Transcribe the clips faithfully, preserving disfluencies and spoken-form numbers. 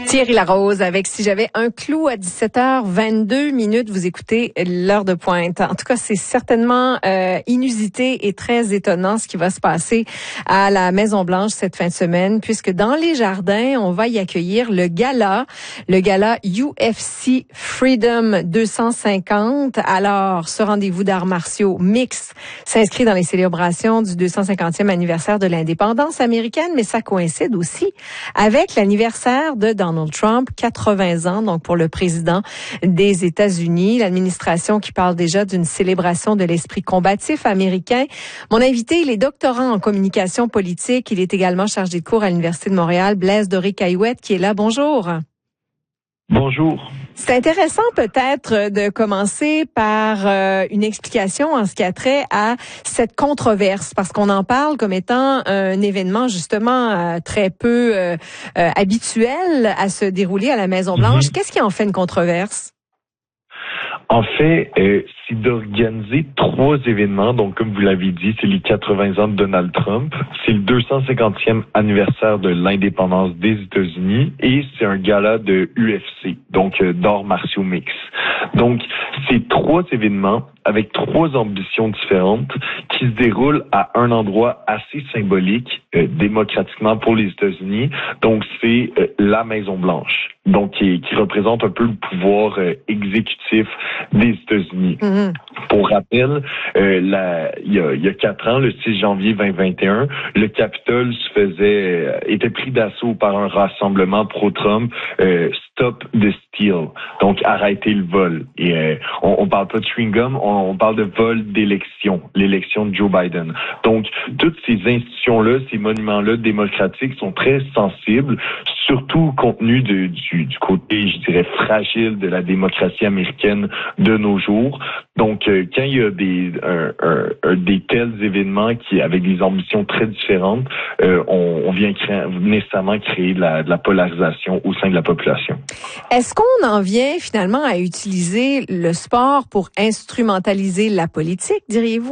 Thierry Larose avec Si j'avais un clou à dix-sept heures vingt-deux minutes. Vous écoutez l'heure de pointe. En tout cas, c'est certainement euh, inusité et très étonnant ce qui va se passer à la Maison-Blanche cette fin de semaine, puisque dans les jardins, on va y accueillir le gala, le gala U F C Freedom deux cent cinquante. Alors, ce rendez-vous d'arts martiaux mix s'inscrit dans les célébrations du deux cent cinquantième anniversaire de l'indépendance américaine, mais ça coïncide aussi avec l'anniversaire de Donald Trump, quatre-vingts ans, donc pour le président des États-Unis. L'administration qui parle déjà d'une célébration de l'esprit combatif américain. Mon invité, il est doctorant en communication politique. Il est également chargé de cours à l'Université de Montréal, Blaise Doré-Caillouette, qui est là. Bonjour. Bonjour. C'est intéressant peut-être de commencer par euh, une explication en ce qui a trait à cette controverse, parce qu'on en parle comme étant un événement justement euh, très peu euh, euh, habituel à se dérouler à la Maison-Blanche. Mm-hmm. Qu'est-ce qui en fait une controverse? En fait, euh, c'est d'organiser trois événements. Donc, comme vous l'avez dit, c'est les quatre-vingts ans de Donald Trump, c'est le deux cent cinquantième anniversaire de l'indépendance des États-Unis et c'est un gala de U F C, donc euh, d'arts martiaux mix. Donc, c'est trois événements avec trois ambitions différentes qui se déroulent à un endroit assez symbolique, euh, démocratiquement pour les États-Unis. Donc, c'est euh, la Maison-Blanche, donc qui, qui représente un peu le pouvoir euh, exécutif des États-Unis. Mm-hmm. Pour rappel, euh, la, il, y a, il y a quatre ans, le six janvier vingt vingt et un, le Capitole se faisait euh, était pris d'assaut par un rassemblement pro-Trump, euh, Stop the Steal, donc arrêter le vol. Et euh, on, on parle pas de chewing-gum, on, on parle de vol d'élection, l'élection de Joe Biden. Donc toutes ces institutions-là, ces monuments-là démocratiques sont très sensibles, surtout compte tenu de, du, du côté, je dirais, fragile de la démocratie américaine de nos jours. Donc, euh, quand il y a des, un, un, un, des tels événements qui, avec des ambitions très différentes, euh, on, on vient créer, nécessairement créer de la, de la polarisation au sein de la population. Est-ce qu'on en vient finalement à utiliser le sport pour instrumentaliser la politique, diriez-vous?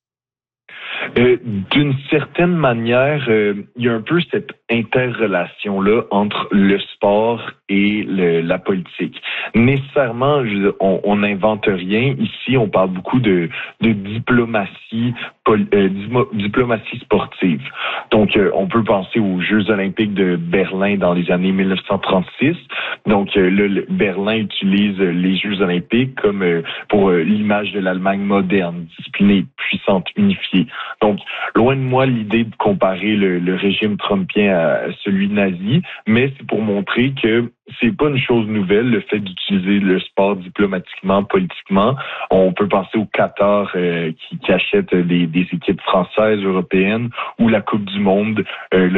Euh, d'une certaine manière, euh, il y a un peu cette interrelation-là entre le sport et le, la politique. Nécessairement, je, on n'invente rien. Ici, on parle beaucoup de, de diplomatie, pol, euh, diplomatie sportive. Donc, euh, on peut penser aux Jeux olympiques de Berlin dans les années mille neuf cent trente-six. Donc, euh, le, le Berlin utilise les Jeux olympiques comme euh, pour euh, l'image de l'Allemagne moderne, disciplinée, puissante, unifiée. Donc, loin de moi l'idée de comparer le, le régime trumpien à celui nazi, mais c'est pour montrer que c'est pas une chose nouvelle, le fait d'utiliser le sport diplomatiquement, politiquement. On peut penser au Qatar euh, qui, qui achète des, des équipes françaises, européennes, ou la Coupe du Monde, euh,